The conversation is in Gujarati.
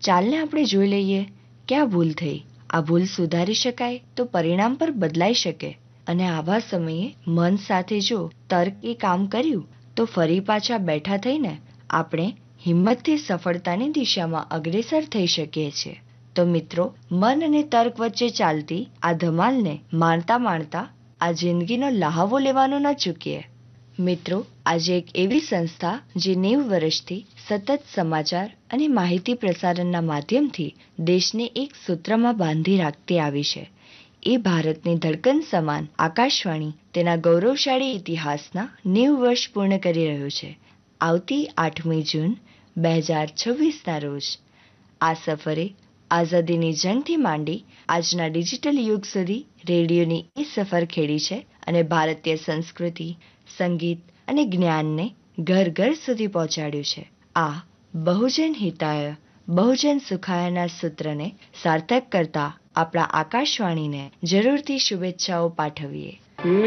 ચાલને આપણે જોઈ લઈએ ક્યાં ભૂલ થઈ. આ ભૂલ સુધારી શકાય તો પરિણામ પર બદલાઈ શકે. અને આવા સમયે મન સાથે જો તર્કે કામ કર્યું તો ફરી પાછા બેઠા થઈને આપણે હિંમતથી સફળતાની દિશામાં અગ્રેસર થઈ શકીએ છીએ. તો મિત્રો, મન અને તર્ક વચ્ચે ચાલતી આ ધમાલને માણતા માણતા આ જિંદગીનો લહાવો લેવાનું ન ચૂકીએ. મિત્રો, આજે એક એવી સંસ્થા જે 90 વર્ષથી સતત સમાચાર અને માહિતી પ્રસારણના માધ્યમથી દેશને એક સૂત્રમાં બાંધી રાખતી આવી છે, એ ભારતની ધડકન સમાન આકાશવાણી તેના ગૌરવશાળી ઇતિહાસના 90 વર્ષ પૂર્ણ કરી રહ્યું છે. આવતી 8મી જૂન 2026ના રોજ આ સફરે આઝાદીની જંગથી માંડી આજના ડિજિટલ યુગ સુધી રેડિયોની એ સફર ખેડી છે અને ભારતીય સંસ્કૃતિ, સંગીત અને જ્ઞાનને ઘર ઘર સુધી પહોંચાડ્યું છે. આ બહુજન હિતાય બહુજન સુખાયના સૂત્રને સાર્થક કરતા આપણા આકાશવાણીને જરૂરથી શુભેચ્છાઓ પાઠવીએ.